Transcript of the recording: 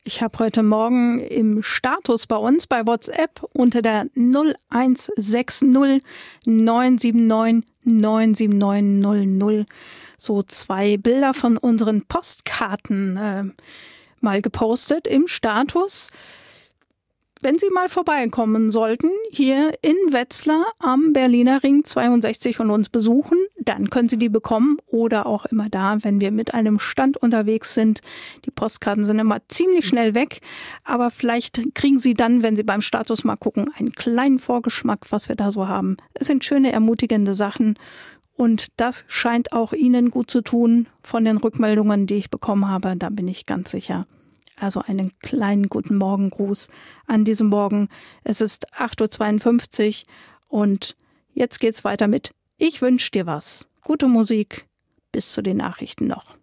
Ich habe heute Morgen im Status bei uns bei WhatsApp unter der 0160 979 97900 so 2 Bilder von unseren Postkarten mal gepostet im Status. Wenn Sie mal vorbeikommen sollten, hier in Wetzlar am Berliner Ring 62 und uns besuchen, dann können Sie die bekommen oder auch immer da, wenn wir mit einem Stand unterwegs sind. Die Postkarten sind immer ziemlich schnell weg, aber vielleicht kriegen Sie dann, wenn Sie beim Status mal gucken, einen kleinen Vorgeschmack, was wir da so haben. Es sind schöne, ermutigende Sachen und das scheint auch Ihnen gut zu tun von den Rückmeldungen, die ich bekommen habe, da bin ich ganz sicher. Also einen kleinen guten Morgengruß an diesem Morgen. Es ist 8:52 Uhr und jetzt geht's weiter mit Ich wünsch dir was. Gute Musik bis zu den Nachrichten noch.